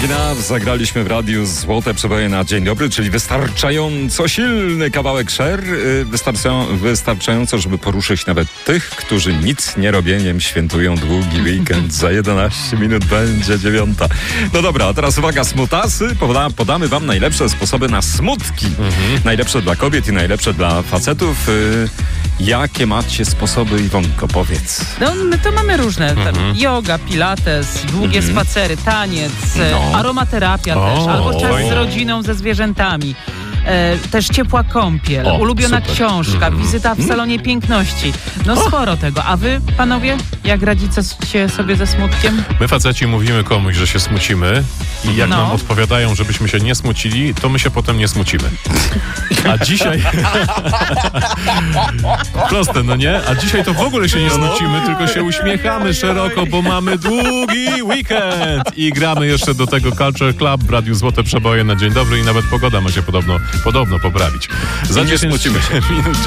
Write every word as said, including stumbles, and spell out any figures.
Enough zagraliśmy w radiu Złote Przeboje na dzień dobry, czyli wystarczająco silny kawałek Cher, wystarczająco, wystarczająco, żeby poruszyć nawet tych, którzy nic nie robieniem świętują długi weekend. Za jedenaście minut będzie dziewiąta. No dobra, a teraz uwaga, smutasy. Poda, podamy wam najlepsze sposoby na smutki. Mhm. Najlepsze dla kobiet i najlepsze dla facetów. Jakie macie sposoby, Iwonko, powiedz? No my to mamy różne. Mhm. Yoga, pilates, długie mhm. spacery, taniec, no. aromaterapia o, też, albo czas fajnie. z rodziną, ze zwierzętami. E, też ciepła kąpiel, o, ulubiona super. książka, mhm. wizyta w salonie piękności. No o. sporo tego. A wy, panowie, jak radzicie sobie ze smutkiem? My faceci mówimy komuś, że się smucimy i jak no. nam odpowiadają, żebyśmy się nie smucili, to my się potem nie smucimy. A dzisiaj... Proste, no nie? A dzisiaj to w ogóle się nie smucimy, tylko się uśmiechamy szeroko, bo mamy długi weekend i gramy jeszcze do tego Culture Club w Radiu Złote Przeboje na dzień dobry i nawet pogoda ma się podobno, podobno poprawić. Za I nie smucimy się. minut